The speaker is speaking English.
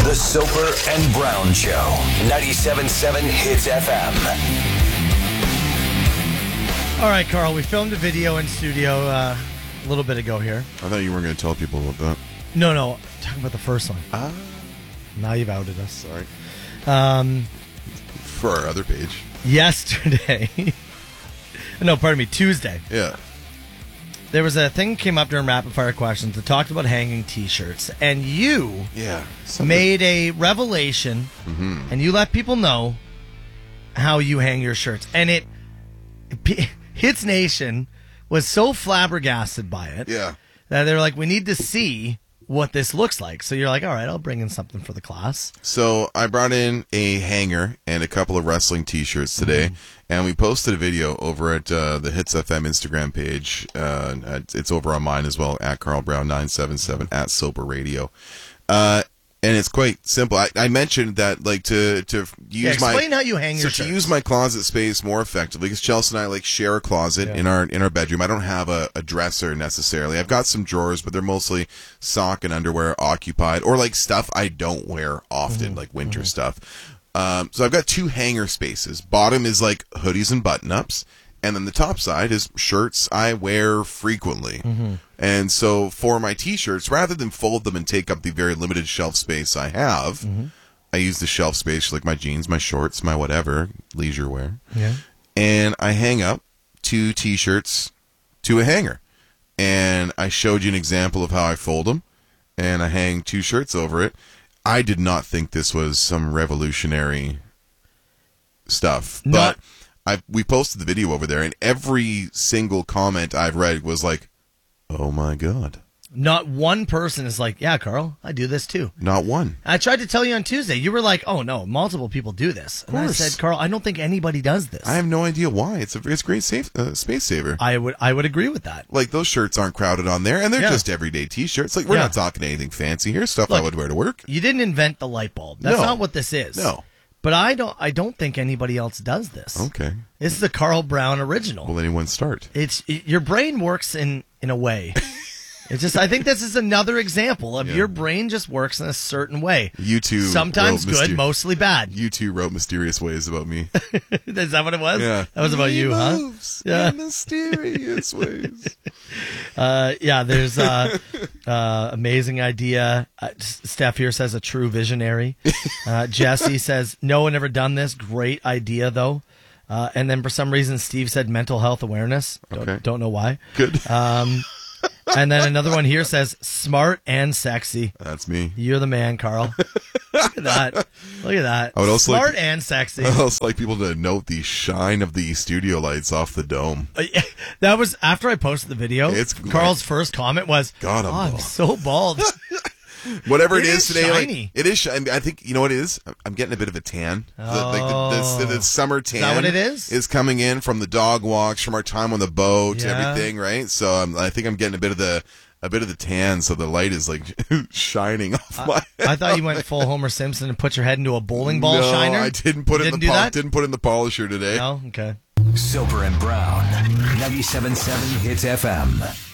The Soper and Brown Show. 97.7 Hits FM. All right, Carl, we filmed a video in studio a little bit ago here. I thought you weren't going to tell people about that. No, talking about the first one. Now you've outed us. Sorry. For our other page. Yesterday. No, pardon me, Tuesday. Yeah. There was a thing came up during Rapid Fire Questions that talked about hanging T-shirts, and you made a revelation, and you let people know how you hang your shirts. And Hits Nation was so flabbergasted by it that they're like, we need to see what this looks like. So you're like, all right, I'll bring in something for the class. So I brought in a hanger and a couple of wrestling T-shirts today, and we posted a video over at the Hits FM Instagram page. It's over on mine as well, at Carl Brown 977, at Soper Radio. And it's quite simple. I mentioned that, like, to use explain how you hang your shirts. To use my closet space more effectively, because Chelsea and I share a closet in our bedroom. I don't have a dresser necessarily. I've got some drawers, but they're mostly sock and underwear occupied, or like stuff I don't wear often, like winter stuff. So I've got two hanger spaces. Bottom is like hoodies and button-ups, and then the top side is shirts I wear frequently. And so for my T-shirts, rather than fold them and take up the very limited shelf space I have, I use the shelf space like my jeans, my shorts, my whatever, leisure wear. Yeah. And I hang up two T-shirts to a hanger. And I showed you an example of how I fold them, and I hang two shirts over it. I did not think this was some revolutionary stuff. But we posted the video over there, and every single comment I've read was like, oh my God. Not one person is like, yeah, Carl, I do this too. Not one. I tried to tell you on Tuesday. You were like, oh no, multiple people do this. And I said, Carl, I don't think anybody does this. I have no idea why. It's a great space saver. I would agree with that. Like, those shirts aren't crowded on there, and they're just everyday T-shirts. Like, we're not talking anything fancy. Here's stuff I would wear to work. You didn't invent the light bulb. That's not what this is. No. But I don't think anybody else does this. Okay. This is a Carl Brown original. Will anyone start? Your brain works in a way. It's just, I think this is another example of your brain just works in a certain way. You two sometimes good, mostly bad. You two wrote mysterious ways about me. Is that what it was? Yeah. That was about you, huh? Yeah. In mysterious ways. There's amazing idea. Steph here says a true visionary. Jesse says, no one ever done this. Great idea, though. And then for some reason, Steve said mental health awareness. Don't know why. Good. And then another one here says, smart and sexy. That's me. You're the man, Carl. Look at that. Look at that. I would also smart and sexy. I would also like people to note the shine of the studio lights off the dome. That was, after I posted the video, Carl's first comment was, God, I'm so bald. Whatever it is today, shiny. It is. I think, you know what it is? I'm getting a bit of a tan. The summer tan. Is that what it is? Is coming in from the dog walks, from our time on the boat, everything, right? So I think I'm getting a bit of the tan. So the light is like shining off my head. I thought you went full Homer Simpson and put your head into a bowling ball shiner. I didn't put it in the didn't put in the polisher today. No, okay. Soper and Brown, 97.7 Hits FM.